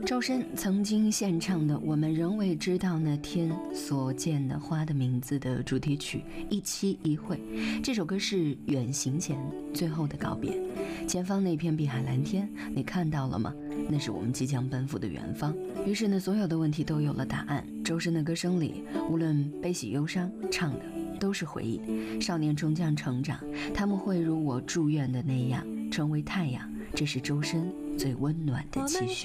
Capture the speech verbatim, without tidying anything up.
周深曾经献唱的《我们仍未知道那天所见的花的名字》的主题曲《一期一会》，这首歌是远行前最后的告别。前方那片碧海蓝天，你看到了吗？那是我们即将奔赴的远方。于是呢，所有的问题都有了答案。周深的歌声里，无论悲喜忧伤，唱的都是回忆。少年终将成长，他们会如我祝愿的那样，成为太阳。这是周深最温暖的期许。